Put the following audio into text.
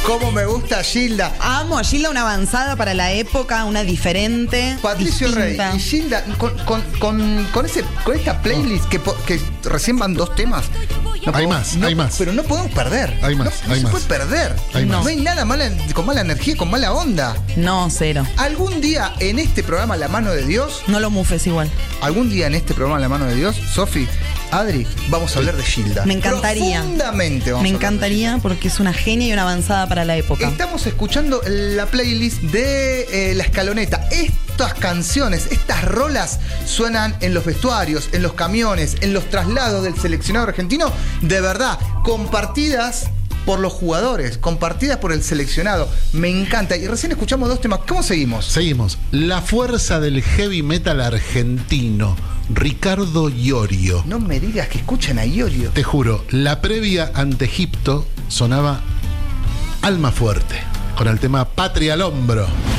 ¿Cómo me gusta Gilda? Amo a Gilda, una avanzada para la época, una diferente. Patricio distinta. Rey y Gilda, con esta playlist que recién van 2 temas. Hay más. Pero no podemos perder. Hay más, No hay se más. puede perder. No hay nada con mala energía, con mala onda. No, cero. Algún día en este programa La Mano de Dios, No lo mufes igual. algún día en este programa La Mano de Dios, Sofi, Adri, vamos a hablar de Gilda. Me encantaría. Profundamente vamos Me a hablar de encantaría porque es una genia y una avanzada para la época. Estamos escuchando la playlist de La Escaloneta. Estas canciones, estas rolas suenan en los vestuarios, en los camiones, en los traslados del seleccionado argentino, de verdad, compartidas por los jugadores, compartidas por el seleccionado. Me encanta. Y recién escuchamos 2 temas. ¿Cómo seguimos? Seguimos. La fuerza del heavy metal argentino, Ricardo Iorio. No me digas que escuchan a Iorio. Te juro, la previa ante Egipto sonaba Alma Fuerte, con el tema Patria al Hombro.